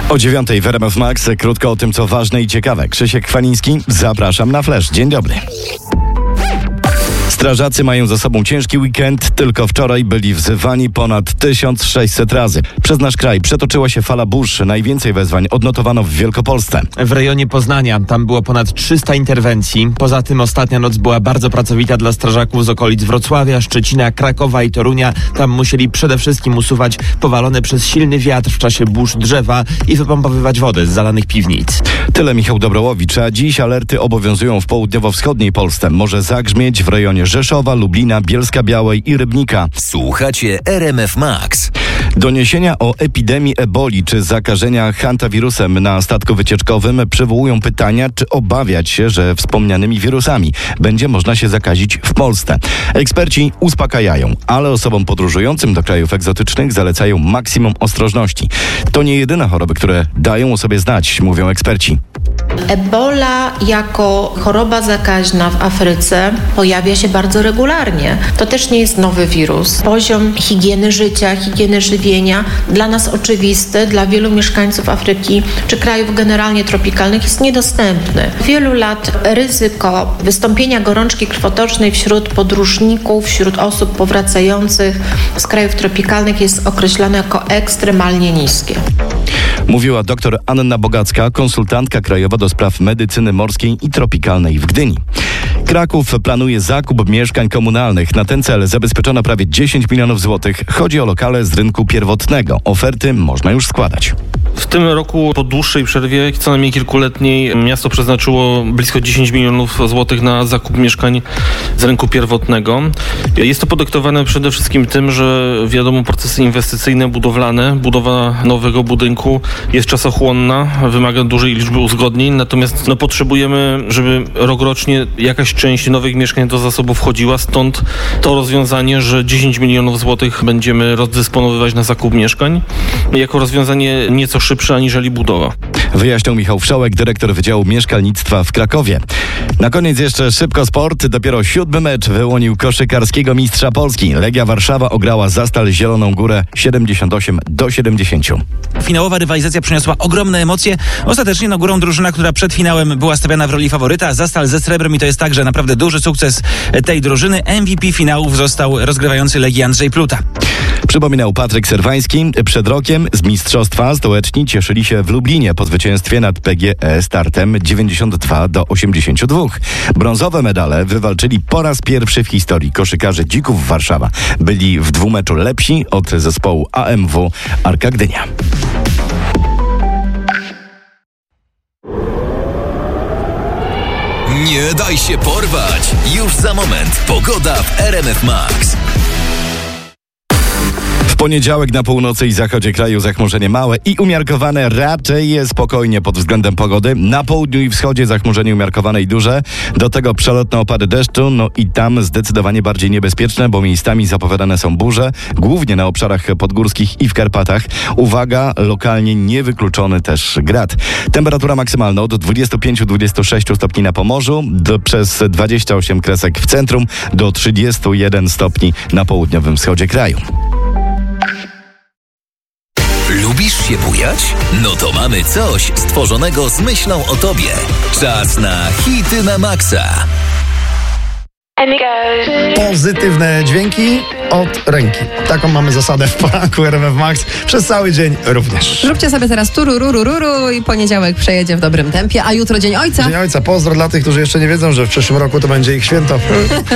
O 9:00 w RMF Max. Krótko o tym, co ważne i ciekawe. Krzysiek Chwaliński, zapraszam na Flash. Dzień dobry. Strażacy mają za sobą ciężki weekend. Tylko wczoraj byli wzywani ponad 1600 razy. Przez nasz kraj przetoczyła się fala burz. Najwięcej wezwań odnotowano w Wielkopolsce. W rejonie Poznania. Tam było ponad 300 interwencji. Poza tym ostatnia noc była bardzo pracowita dla strażaków z okolic Wrocławia, Szczecina, Krakowa i Torunia. Tam musieli przede wszystkim usuwać powalone przez silny wiatr w czasie burz drzewa i wypompowywać wodę z zalanych piwnic. Tyle Michał Dobrołowicz, a dziś alerty obowiązują w południowo-wschodniej Polsce. Może zagrzmieć w rejonie Rzeszowa, Lublina, Bielska-Białej i Rybnika. Słuchacie RMF Max. Doniesienia o epidemii eboli czy zakażenia hantawirusem na statku wycieczkowym przywołują pytania, czy obawiać się, że wspomnianymi wirusami będzie można się zakazić w Polsce. Eksperci uspokajają, ale osobom podróżującym do krajów egzotycznych zalecają maksimum ostrożności. To nie jedyne choroby, które dają o sobie znać, mówią eksperci. Ebola jako choroba zakaźna w Afryce pojawia się bardzo regularnie. To też nie jest nowy wirus. Poziom higieny życia, higieny żywienia dla nas oczywisty, dla wielu mieszkańców Afryki czy krajów generalnie tropikalnych jest niedostępny. Od wielu lat ryzyko wystąpienia gorączki krwotocznej wśród podróżników, wśród osób powracających z krajów tropikalnych jest określone jako ekstremalnie niskie. Mówiła dr Anna Bogacka, konsultantka krajowa do spraw medycyny morskiej i tropikalnej w Gdyni. Kraków planuje zakup mieszkań komunalnych. Na ten cel zabezpieczono prawie 10 milionów złotych. Chodzi o lokale z rynku pierwotnego. Oferty można już składać. W tym roku po dłuższej przerwie, co najmniej kilkuletniej, miasto przeznaczyło blisko 10 milionów złotych na zakup mieszkań z rynku pierwotnego. Jest to podyktowane przede wszystkim tym, że wiadomo, procesy inwestycyjne, budowlane, budowa nowego budynku jest czasochłonna, wymaga dużej liczby uzgodnień, natomiast potrzebujemy, żeby rokrocznie jakaś część nowych mieszkań do zasobu wchodziła, stąd to rozwiązanie, że 10 milionów złotych będziemy rozdysponowywać na zakup mieszkań, jako rozwiązanie nieco szybsze aniżeli budowa. Wyjaśnił Michał Wszołek, dyrektor Wydziału Mieszkalnictwa w Krakowie. Na koniec jeszcze szybko sport. Dopiero 7. mecz wyłonił koszykarskiego mistrza Polski. Legia Warszawa ograła Zastal Zieloną Górę 78-70. Finałowa rywalizacja przyniosła ogromne emocje. Ostatecznie Górą drużyna, która przed finałem była stawiana w roli faworyta. Zastal ze srebrem i to jest także naprawdę duży sukces tej drużyny. MVP finałów został rozgrywający Legii Andrzej Pluta. Przypominał Patryk Serwański. Przed rokiem z mistrzostwa stołeczni cieszyli się w Lublinie po zwycięstwie nad PGE startem 92-82. Brązowe medale wywalczyli po raz pierwszy w historii koszykarze Dzików Warszawa. Byli w dwumeczu lepsi od zespołu AMW Arka Gdynia. Nie daj się porwać! Już za moment pogoda w RMF Max. W poniedziałek na północy i zachodzie kraju zachmurzenie małe i umiarkowane, raczej spokojnie pod względem pogody. Na południu i wschodzie zachmurzenie umiarkowane i duże. Do tego przelotne opady deszczu, i tam zdecydowanie bardziej niebezpieczne, bo miejscami zapowiadane są burze, głównie na obszarach podgórskich i w Karpatach. Uwaga, lokalnie niewykluczony też grad. Temperatura maksymalna od 25-26 stopni na Pomorzu, przez 28 kresek w centrum, do 31 stopni na południowym wschodzie kraju. Lubisz się bujać? No to mamy coś stworzonego z myślą o tobie. Czas na hity na maksa. Pozytywne dźwięki od ręki. Taką mamy zasadę w poranku RMF Max. Przez cały dzień również. Róbcie sobie teraz tururururu i poniedziałek przejedzie w dobrym tempie, a jutro Dzień Ojca. Dzień Ojca. Pozdro dla tych, którzy jeszcze nie wiedzą, że w przyszłym roku to będzie ich święto.